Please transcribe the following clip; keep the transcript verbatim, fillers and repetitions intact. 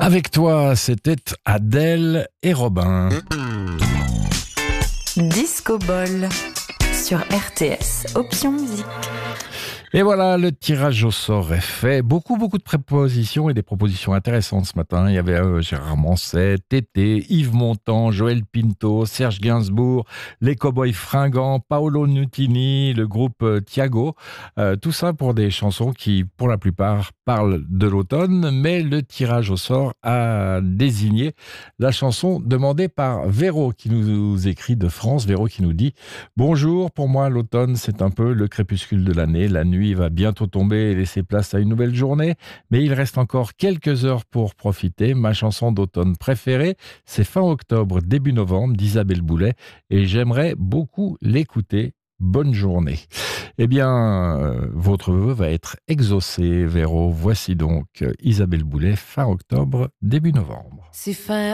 Avec toi, c'était Adèle et Robin. Disco Ball sur R T S, option musique. Et voilà, le tirage au sort est fait. Beaucoup, beaucoup de propositions et des propositions intéressantes ce matin. Il y avait euh, Gérard Manset, Tété, Yves Montand, Joël Pinto, Serge Gainsbourg, les Cowboys Fringants, Paolo Nutini, le groupe euh, Thiago. Euh, tout ça pour des chansons qui, pour la plupart, parlent de l'automne. Mais le tirage au sort a désigné la chanson demandée par Véro qui nous écrit de France. Véro qui nous dit « Bonjour, pour moi l'automne c'est un peu le crépuscule de l'année. La nuit va bientôt tomber et laisser place à une nouvelle journée, mais il reste encore quelques heures pour profiter. Ma chanson d'automne préférée, c'est fin octobre, début novembre d'Isabelle Boulet et j'aimerais beaucoup l'écouter. Bonne journée. » Eh bien, euh, votre vœu va être exaucé, Véro. Voici donc Isabelle Boulet, fin octobre, début novembre. C'est fin